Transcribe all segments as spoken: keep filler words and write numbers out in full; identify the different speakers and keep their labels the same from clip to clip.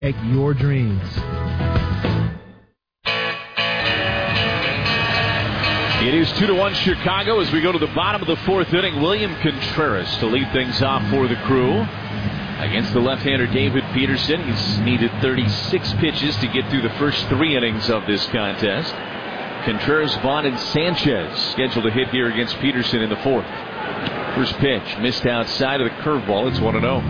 Speaker 1: Your dreams.
Speaker 2: It is two to one Chicago as we go to the bottom of the fourth inning. William Contreras to lead things off for the Crew against the left-hander David Peterson. He's needed thirty-six pitches to get through the first three innings of this contest. Contreras, Vaughn, and Sanchez scheduled to hit here against Peterson in the fourth. First pitch missed outside of the curveball. It's one and oh.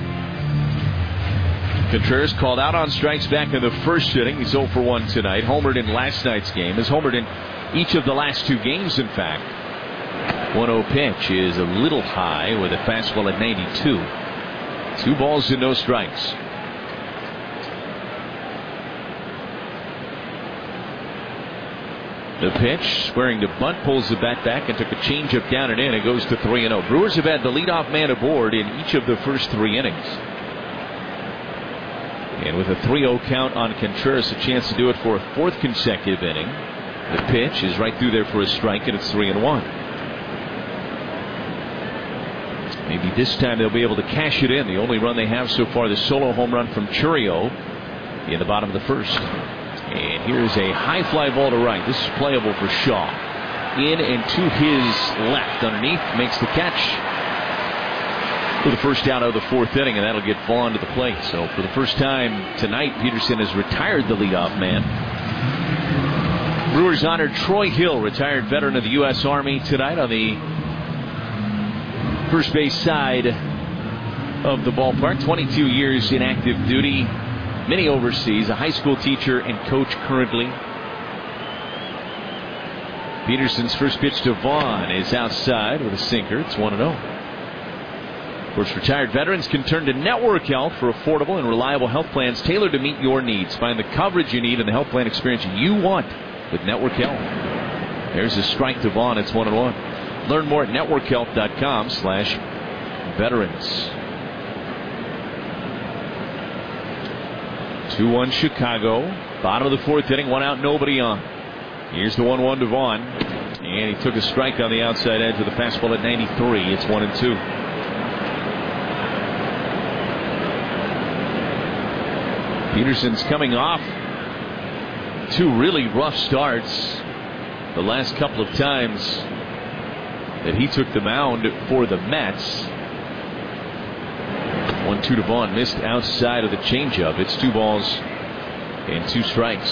Speaker 2: Contreras called out on strikes back in the first inning. He's oh for one tonight. Homered in last night's game. Has homered in each of the last two games, in fact. one oh pitch is a little high with a fastball at ninety-two. Two balls and no strikes. The pitch, squaring to bunt, pulls the bat back and took a changeup down and in. It goes to three and oh. Brewers have had the leadoff man aboard in each of the first three innings. And with a three oh count on Contreras, a chance to do it for a fourth consecutive inning. The pitch is right through there for a strike, and it's three and one. Maybe this time they'll be able to cash it in. The only run they have so far, the solo home run from Churio in the bottom of the first. And here's a high fly ball to right. This is playable for Shaw. In and to his left. Underneath, makes the catch for the first out of the fourth inning, and that'll get Vaughn to the plate. So for the first time tonight, Peterson has retired the leadoff man. Brewers honored Troy Hill, retired veteran of the U S Army, tonight on the first base side of the ballpark. twenty-two years in active duty, many overseas, a high school teacher and coach currently. Peterson's first pitch to Vaughn is outside with a sinker. It's one and oh. Of course, retired veterans can turn to Network Health for affordable and reliable health plans tailored to meet your needs. Find the coverage you need and the health plan experience you want with Network Health. There's a strike to Vaughn. It's one and one. Learn more at network health dot com slash veterans. two one Chicago. Bottom of the fourth inning. One out, nobody on. Here's the one one to Vaughn. And he took a strike on the outside edge with a fastball at ninety-three. It's one and two. Peterson's coming off two really rough starts the last couple of times that he took the mound for the Mets. one two to Vaughn, missed outside of the changeup. It's two balls and two strikes.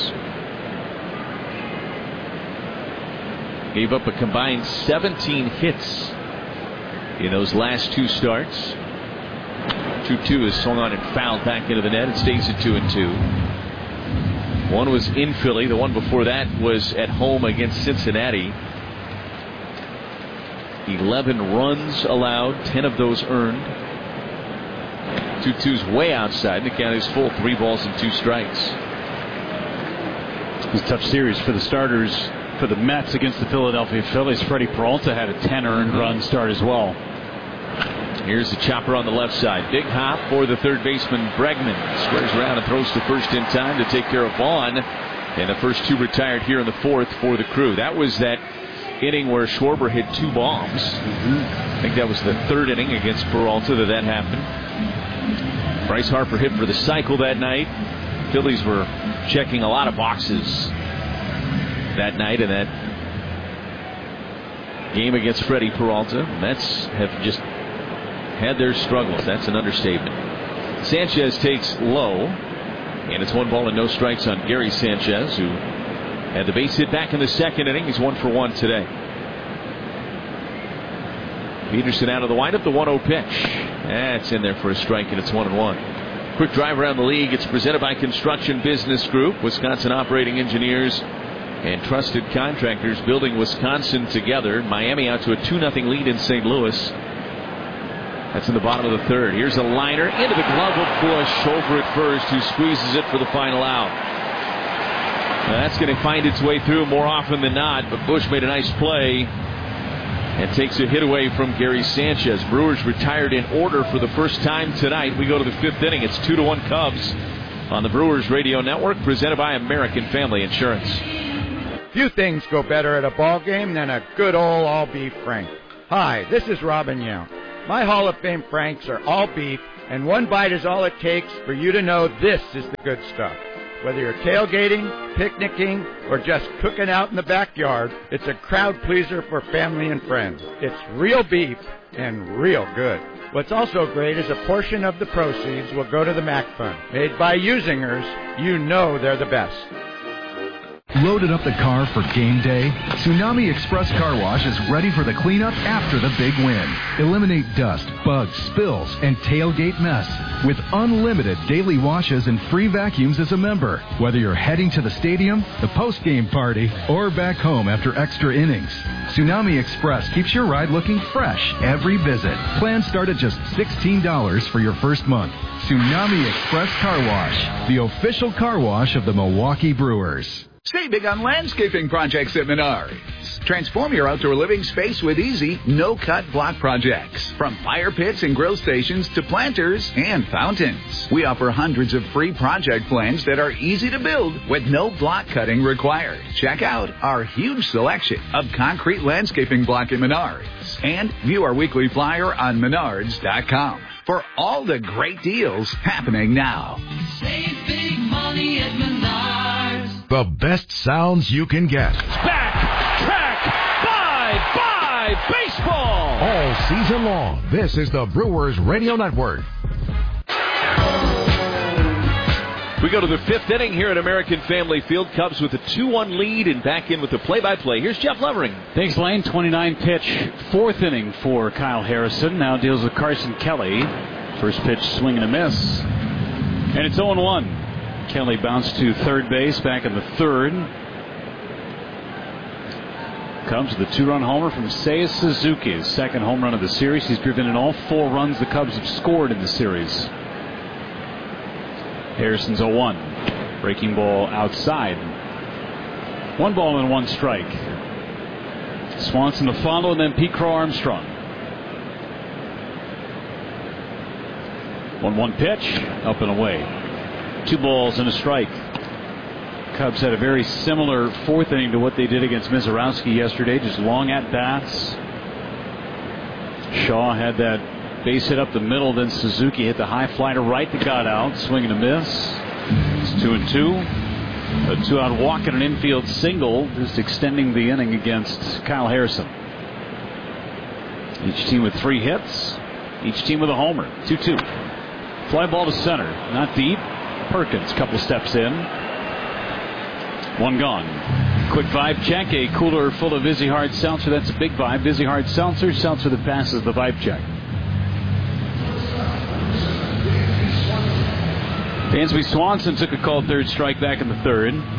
Speaker 2: Gave up a combined seventeen hits in those last two starts. two two is swung on and fouled back into the net. It stays at two and two. One was in Philly. The one before that was at home against Cincinnati. eleven runs allowed, ten of those earned. two two's way outside. The count is full. Three balls and two strikes.
Speaker 3: It was a tough series for the starters for the Mets against the Philadelphia Phillies. Freddie Peralta had a ten earned run start as well.
Speaker 2: Here's the chopper on the left side. Big hop for the third baseman, Bregman. Squares around and throws to first in time to take care of Vaughn. And the first two retired here in the fourth for the Crew. That was that inning where Schwarber hit two bombs. Mm-hmm. I think that was the third inning against Peralta that that happened. Bryce Harper hit for the cycle that night. Phillies were checking a lot of boxes that night in that game against Freddie Peralta. Mets have just had their struggles. That's an understatement. Sanchez takes low, and it's one ball and no strikes on Gary Sanchez, who had the base hit back in the second inning. He's one for one today. Peterson out of the windup, the one oh pitch. That's in there for a strike, and it's one and one. Quick drive around the league. It's presented by Construction Business Group, Wisconsin operating engineers and trusted contractors building Wisconsin together. Miami out to a two nothing lead in Saint Louis. That's in the bottom of the third. Here's a liner into the glove of Bush over at first, who squeezes it for the final out. Now that's going to find its way through more often than not, but Bush made a nice play and takes a hit away from Gary Sanchez. Brewers retired in order for the first time tonight. We go to the fifth inning. It's two to one Cubs on the Brewers Radio Network, presented by American Family Insurance.
Speaker 4: Few things go better at a ball game than a good old all-beef Frank. Hi, this is Robin Yount. My Hall of Fame Franks are all beef, And one bite is all it takes for you to know this is the good stuff. Whether you're tailgating, picnicking, or just cooking out in the backyard, it's a crowd pleaser for family and friends. It's real beef and real good. What's also great is a portion of the proceeds will go to the Mac Fund. Made by usingers, you know they're the best.
Speaker 1: Loaded up the car for game day? Tsunami Express Car Wash is ready for the cleanup after the big win. Eliminate dust, bugs, spills, and tailgate mess with unlimited daily washes and free vacuums as a member. Whether you're heading to the stadium, the post-game party, or back home after extra innings, Tsunami Express keeps your ride looking fresh every visit. Plans start at just sixteen dollars for your first month. Tsunami Express Car Wash, the official car wash of the Milwaukee Brewers.
Speaker 5: Stay big on landscaping projects at Menards. Transform your outdoor living space with easy, no-cut block projects. From fire pits and grill stations to planters and fountains. We offer hundreds of free project plans that are easy to build with no block cutting required. Check out our huge selection of concrete landscaping block at Menards. And view our weekly flyer on menards dot com for all the great deals happening now.
Speaker 6: Save big money at Menards.
Speaker 7: The best sounds you can get.
Speaker 2: Back, track, bye, bye, baseball.
Speaker 7: All season long, this is the Brewers Radio Network.
Speaker 2: We go to the fifth inning here at American Family Field. Cubs with a two one lead and back in with the play-by-play. Here's Jeff Levering.
Speaker 3: Thanks, Lane. twenty-nine pitch, fourth inning for Kyle Harrison. Now deals with Carson Kelly. First pitch, swing and a miss. And it's oh one. Kelly bounced to third base back in the third. Cubs with a two-run homer from Seiya Suzuki. His second home run of the series. He's driven in all four runs the Cubs have scored in the series. Harrison's oh one. Breaking ball outside. One ball and one strike. Swanson to follow, and then Pete Crow Armstrong. one one pitch. Up and away. Two balls and a strike. Cubs had a very similar fourth inning to what they did against Mizorowski yesterday. Just long at-bats. Shaw had that base hit up the middle. Then Suzuki hit the high fly to right that got out. Swing and a miss. It's two and two. A two-out walk and an infield single. Just extending the inning against Kyle Harrison. Each team with three hits. Each team with a homer. two two. Fly ball to center. Not deep. Perkins, couple steps in. One gone. Quick vibe check. A cooler full of Vizzy Hard Seltzer. That's a big vibe. Vizzy Hard Seltzer. Seltzer that passes the vibe check. Dansby Swanson took a called third strike back in the third.